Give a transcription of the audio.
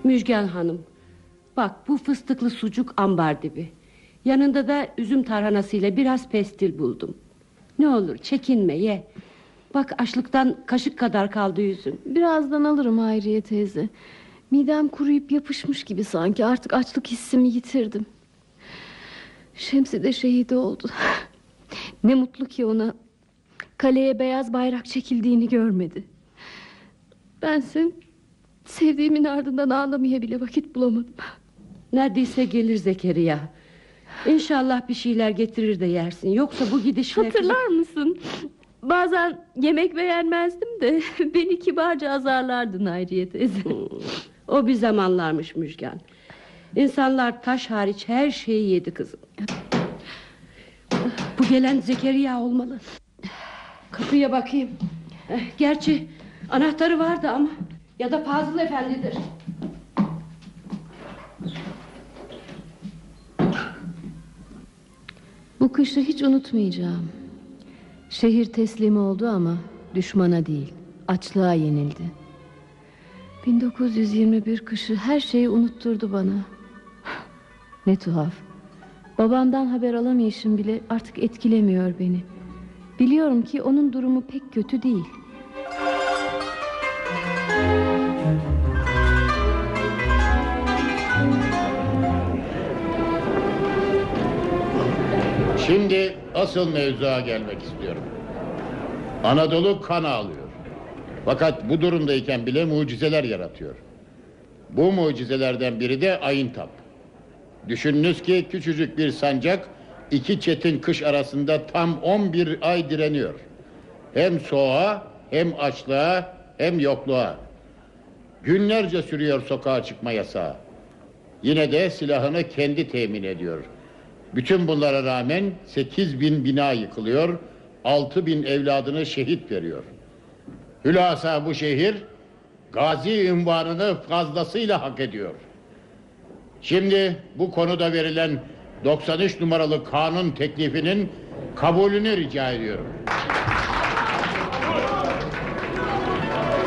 Müjgan Hanım, bak bu fıstıklı sucuk ambar dibi. Yanında da üzüm tarhanasıyla biraz pestil buldum. Ne olur çekinme, ye. Bak açlıktan kaşık kadar kaldı yüzün. Birazdan alırım Hayriye teyze. Midem kuruyup yapışmış gibi sanki. Artık açlık hissimi yitirdim. Şemsi de şehit oldu. Ne mutlu ki ona. Kaleye beyaz bayrak çekildiğini görmedi. Bense sevdiğimin ardından ağlamaya bile vakit bulamadım. Neredeyse gelir Zekeriya. İnşallah bir şeyler getirir de yersin. Yoksa bu gidişle... Hatırlar mısın? Bazen yemek beğenmezdim de beni kibarca azarlardın Hayriye teyze. O bir zamanlarmış Müjgan. İnsanlar taş hariç her şeyi yedi kızım. Bu gelen Zekeriya olmalı. Kapıya bakayım. Gerçi anahtarı vardı ama. Ya da Fazıl Efendi'dir. Bu kışı hiç unutmayacağım. Şehir teslim oldu ama düşmana değil, açlığa yenildi. 1921 kışı her şeyi unutturdu bana. Ne tuhaf. Babamdan haber alamayışım bile artık etkilemiyor beni. Biliyorum ki onun durumu pek kötü değil. Şimdi asıl mevzuya gelmek istiyorum. Anadolu kan ağlıyor. Fakat bu durumdayken bile mucizeler yaratıyor. Bu mucizelerden biri de Ayıntap. Düşününüz ki küçücük bir sancak iki çetin kış arasında tam 11 ay direniyor. Hem soğuğa, hem açlığa, hem yokluğa. Günlerce sürüyor sokağa çıkma yasağı. Yine de silahını kendi temin ediyor. Bütün bunlara rağmen 8.000 bina yıkılıyor, 6.000 evladını şehit veriyor. Hülasa bu şehir gazi unvanını fazlasıyla hak ediyor. Şimdi bu konuda verilen 93 numaralı kanun teklifinin kabulünü rica ediyorum.